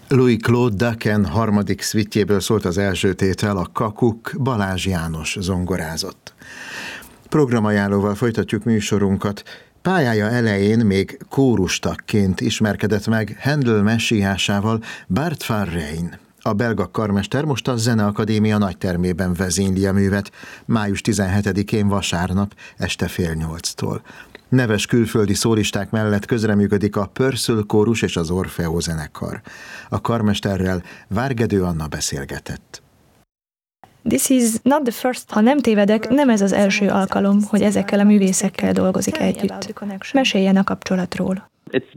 Louis-Claude Daquin harmadik szvittjéből szólt az első tétel, a Kakuk, Balázs János zongorázott. Programajánlóval folytatjuk műsorunkat. Pályája elején még kórustagként ismerkedett meg Handel messiásával, Bart van Rijn. A belga karmester most a Zeneakadémia nagytermében vezényli a művet, május 17-én vasárnap este 7:30-tól. Neves külföldi szólisták mellett közreműködik a Purcell kórus és az Orfeo zenekar. A karmesterrel Várgedő Anna beszélgetett. Ha nem tévedek, nem ez az első alkalom, hogy ezekkel a művészekkel dolgozik együtt. Meséljen a kapcsolatról.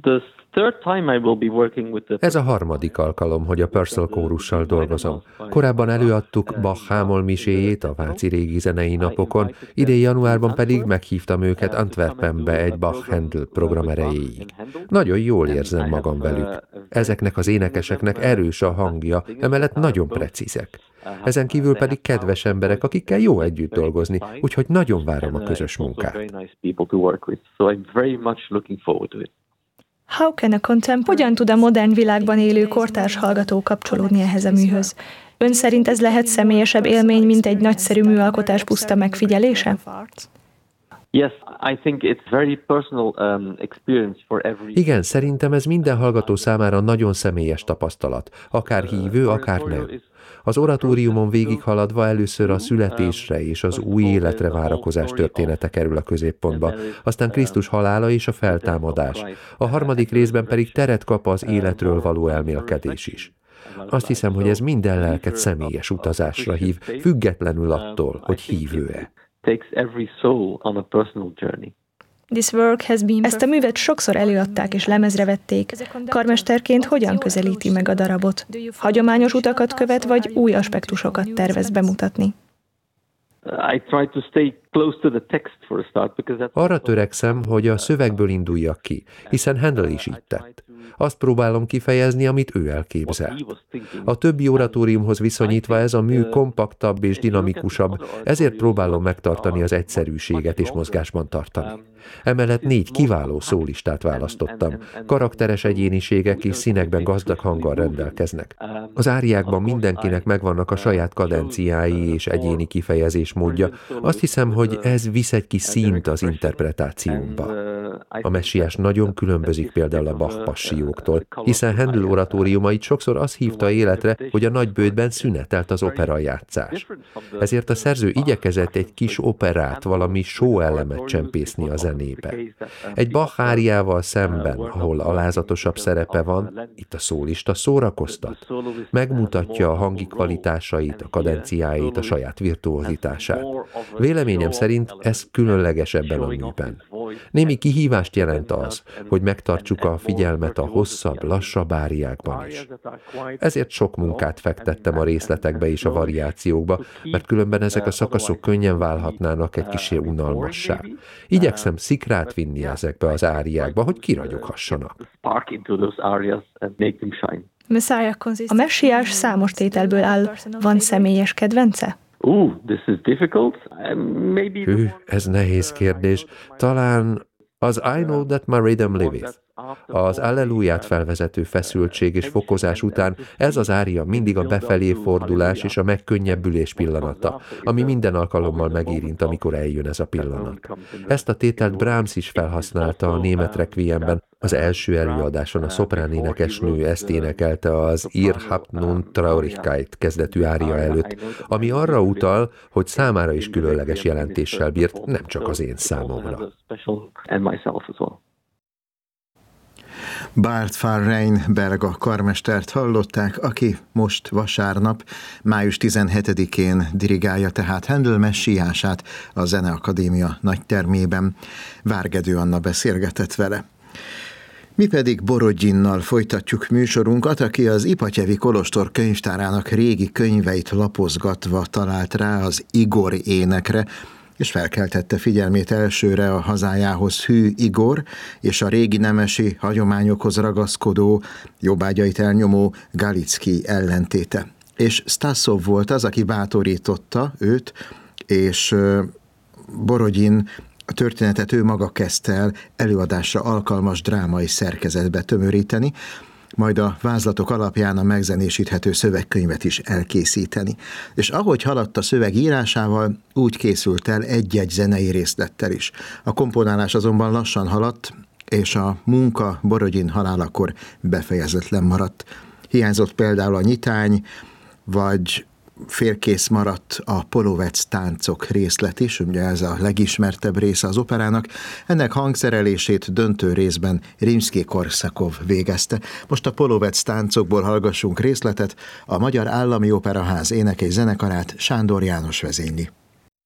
Ez a harmadik alkalom, hogy a Purcell kórussal dolgozom. Korábban előadtuk Bach Hámol miséjét a Váci Régi Zenei Napokon, idén januárban pedig meghívtam őket Antwerpenbe egy Bach-Handel program erejéig. Nagyon jól érzem magam velük. Ezeknek az énekeseknek erős a hangja, emellett nagyon precízek. Ezen kívül pedig kedves emberek, akikkel jó együtt dolgozni, úgyhogy nagyon várom a közös munkát. Hogyan tud a modern világban élő kortárs hallgató kapcsolódni ehhez a műhöz? Ön szerint ez lehet személyesebb élmény, mint egy nagyszerű műalkotás puszta megfigyelése? Igen, szerintem ez minden hallgató számára nagyon személyes tapasztalat, akár hívő, akár nem. Az oratóriumon végighaladva először a születésre és az új életre várakozás története kerül a középpontba, aztán Krisztus halála és a feltámadás. A harmadik részben pedig teret kap az életről való elmélkedés is. Azt hiszem, hogy ez minden lelket személyes utazásra hív, függetlenül attól, hogy hívő-e. Ezt a művet sokszor előadták és lemezre vették. Karmesterként hogyan közelíti meg a darabot? Hagyományos utakat követ, vagy új aspektusokat tervez bemutatni? Arra törekszem, hogy a szövegből induljak ki, hiszen Handel is így tett. Azt próbálom kifejezni, amit ő elképzelt. A többi oratóriumhoz viszonyítva ez a mű kompaktabb és dinamikusabb, ezért próbálom megtartani az egyszerűséget és mozgásban tartani. Emellett 4 kiváló szólistát választottam. Karakteres egyéniségek és színekben gazdag hanggal rendelkeznek. Az áriákban mindenkinek megvannak a saját kadenciái és egyéni kifejezésmódja. Azt hiszem, hogy ez visz egy kis színt az interpretációmba. A messiás nagyon különbözik például a Bach passióktól, hiszen Handel oratóriumait sokszor az hívta életre, hogy a nagybőjtben szünetelt az operajátszás. Ezért a szerző igyekezett egy kis operát, valami show elemet csempészni a zenébe. Egy Bach áriával szemben, ahol alázatosabb szerepe van, itt a szólista szórakoztat. Megmutatja a hangi kvalitásait, a kadenciáit, a saját virtuózitását. Véleményem szerint ez különleges ebben a műben. Némi kihívást jelent az, hogy megtartsuk a figyelmet a hosszabb, lassabb áriákban is. Ezért sok munkát fektettem a részletekbe és a variációkba, mert különben ezek a szakaszok könnyen válhatnának egy kissé unalmassá. Igyekszem szikrát vinni ezekbe az áriákba, hogy kiragyoghassanak. A messiás számos tételből áll. Van személyes kedvence? Ez nehéz kérdés. Talán az I know that my rhythm liveth. Az Alleluját felvezető feszültség és fokozás után ez az ária mindig a befelé fordulás és a megkönnyebbülés pillanata, ami minden alkalommal megérint, amikor eljön ez a pillanat. Ezt a tételt Brahms is felhasználta a német requiemben. Az első előadáson a szoprán énekesnő ezt énekelte az Ihr habt nun Traurigkeit kezdetű ária előtt, ami arra utal, hogy számára is különleges jelentéssel bírt, nem csak az én számomra. Bart van Rijn belga karmestert hallották, aki most vasárnap, május 17-én dirigálja tehát Handel messiását a Zeneakadémia nagytermében. Várgedő Anna beszélgetett vele. Mi pedig Borodjinnal folytatjuk műsorunkat, aki az Ipatyevi Kolostor könyvtárának régi könyveit lapozgatva talált rá az Igor énekre, és felkeltette figyelmét elsőre a hazájához hű Igor és a régi nemesi hagyományokhoz ragaszkodó, jobbágyait elnyomó Galicki ellentéte. És Stasov volt az, aki bátorította őt, és Borodjin a történetet ő maga kezdte el előadásra alkalmas drámai szerkezetbe tömöríteni. majd a vázlatok alapján a megzenésíthető szövegkönyvet is elkészíteni. És ahogy haladt a szöveg írásával, úgy készült el egy-egy zenei részlettel is. A komponálás azonban lassan haladt, és a munka Borodin halálakor befejezetlen maradt. Hiányzott például a nyitány, vagy félkész maradt a Polovec táncok részlet is, ugye ez a legismertebb része az operának. Ennek hangszerelését döntő részben Rimszkij-Korsakov végezte. Most a Polovec táncokból hallgassunk részletet, a Magyar Állami Operaház énekei zenekarát Sándor János vezényli.